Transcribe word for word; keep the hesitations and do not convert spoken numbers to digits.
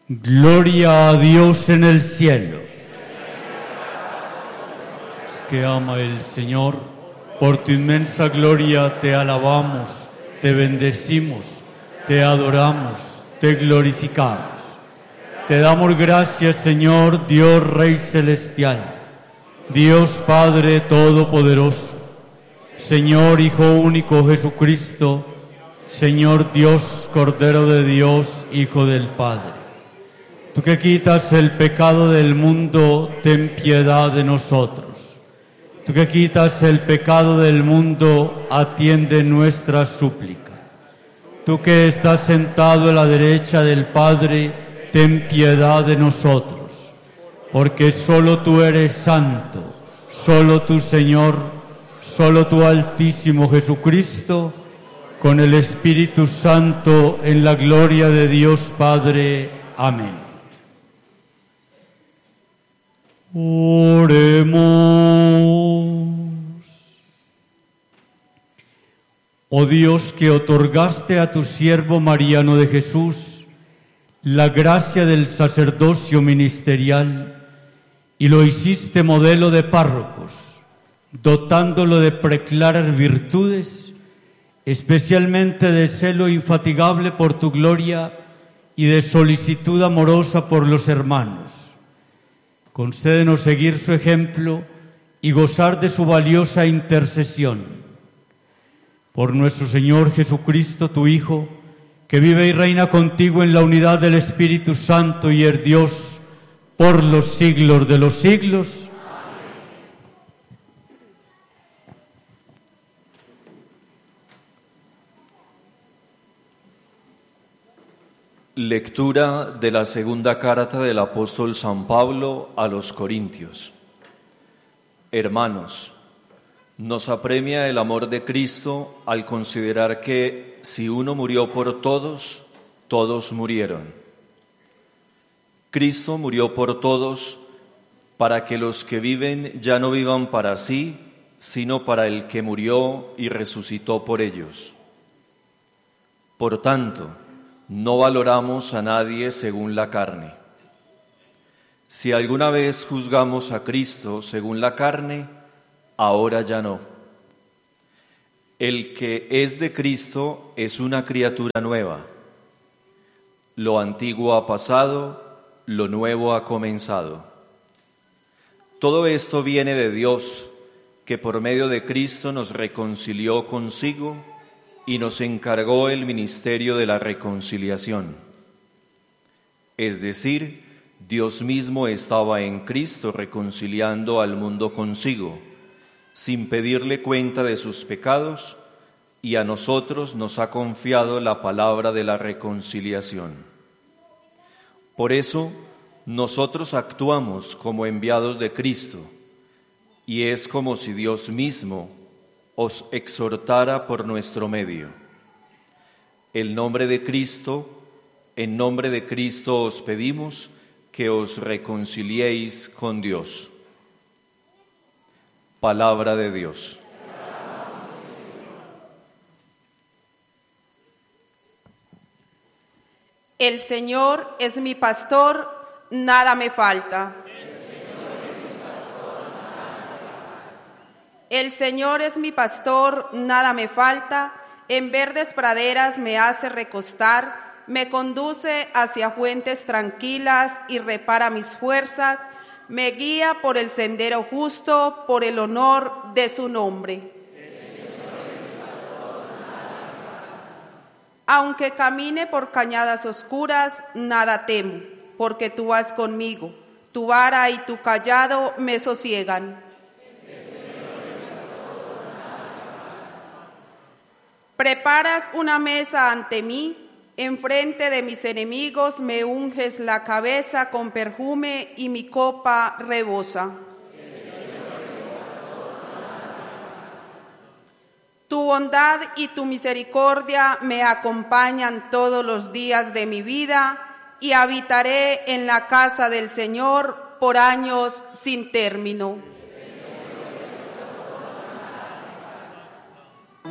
Gloria a Dios en el cielo. Que ama el Señor, por tu inmensa gloria te alabamos, te bendecimos, te adoramos, te glorificamos. Te damos gracias, Señor, Dios Rey Celestial, Dios Padre Todopoderoso, Señor Hijo único Jesucristo, Señor Dios, Cordero de Dios, Hijo del Padre. Tú que quitas el pecado del mundo, ten piedad de nosotros. Tú que quitas el pecado del mundo, atiende nuestra súplica. Tú que estás sentado a la derecha del Padre, ten piedad de nosotros. Porque solo tú eres santo, solo tú, Señor, solo tú, Altísimo Jesucristo, con el Espíritu Santo, en la gloria de Dios Padre. Amén. Oremos. Oh Dios, que otorgaste a tu siervo Mariano de Jesús la gracia del sacerdocio ministerial y lo hiciste modelo de párrocos, dotándolo de preclaras virtudes, especialmente de celo infatigable por tu gloria y de solicitud amorosa por los hermanos. Concédenos seguir su ejemplo y gozar de su valiosa intercesión. Por nuestro Señor Jesucristo, tu Hijo, que vive y reina contigo en la unidad del Espíritu Santo y es Dios por los siglos de los siglos. Lectura de la segunda carta del apóstol San Pablo a los Corintios. Hermanos, nos apremia el amor de Cristo al considerar que si uno murió por todos, todos murieron. Cristo murió por todos para que los que viven ya no vivan para sí, sino para el que murió y resucitó por ellos. Por tanto, no valoramos a nadie según la carne. Si alguna vez juzgamos a Cristo según la carne, ahora ya no. El que es de Cristo es una criatura nueva. Lo antiguo ha pasado, lo nuevo ha comenzado. Todo esto viene de Dios, que por medio de Cristo nos reconcilió consigo y nos encargó el ministerio de la reconciliación. Es decir, Dios mismo estaba en Cristo reconciliando al mundo consigo, sin pedirle cuenta de sus pecados, y a nosotros nos ha confiado la palabra de la reconciliación. Por eso, nosotros actuamos como enviados de Cristo, y es como si Dios mismo os exhortara por nuestro medio. El nombre de Cristo, en nombre de Cristo os pedimos que os reconciliéis con Dios. Palabra de Dios. El Señor es mi pastor, nada me falta. El Señor es mi pastor, nada me falta. En verdes praderas me hace recostar, me conduce hacia fuentes tranquilas y repara mis fuerzas, me guía por el sendero justo, por el honor de su nombre. Aunque camine por cañadas oscuras, nada temo, porque tú vas conmigo. Tu vara y tu cayado me sosiegan. Preparas una mesa ante mí, enfrente de mis enemigos me unges la cabeza con perfume y mi copa rebosa. Tu bondad y tu misericordia me acompañan todos los días de mi vida y habitaré en la casa del Señor por años sin término.